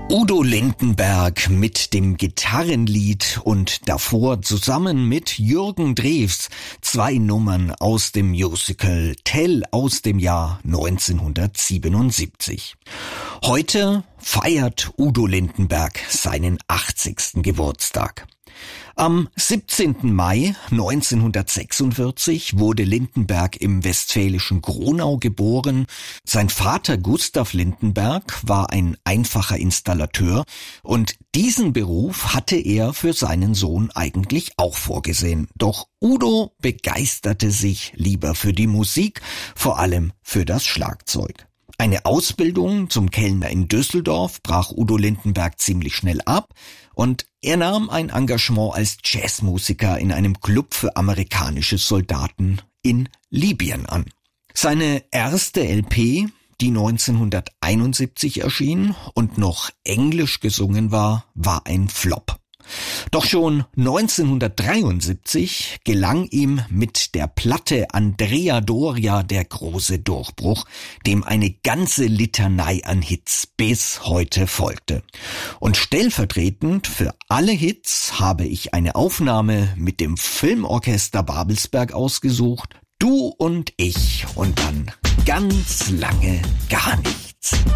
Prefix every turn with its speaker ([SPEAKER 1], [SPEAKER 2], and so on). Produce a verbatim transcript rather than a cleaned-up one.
[SPEAKER 1] Udo Lindenberg mit dem Gitarrenlied und davor zusammen mit Jürgen Drews zwei Nummern aus dem Musical Tell aus dem Jahr neunzehnhundertsiebenundsiebzig. Heute feiert Udo Lindenberg seinen achtzigsten Geburtstag. Am siebzehnten Mai neunzehnhundertsechsundvierzig wurde Lindenberg im westfälischen Gronau geboren. Sein Vater Gustav Lindenberg war ein einfacher Installateur und diesen Beruf hatte er für seinen Sohn eigentlich auch vorgesehen. Doch Udo begeisterte sich lieber für die Musik, vor allem für das Schlagzeug. Eine Ausbildung zum Kellner in Düsseldorf brach Udo Lindenberg ziemlich schnell ab und er nahm ein Engagement als Jazzmusiker in einem Club für amerikanische Soldaten in Libyen an. Seine erste L P, die neunzehnhunderteinundsiebzig erschien und noch englisch gesungen war, war ein Flop. Doch schon neunzehnhundertdreiundsiebzig gelang ihm mit der Platte Andrea Doria der große Durchbruch, dem eine ganze Litanei an Hits bis heute folgte. Und stellvertretend für alle Hits habe ich eine Aufnahme mit dem Filmorchester Babelsberg ausgesucht, Du und ich und dann ganz lange gar nichts.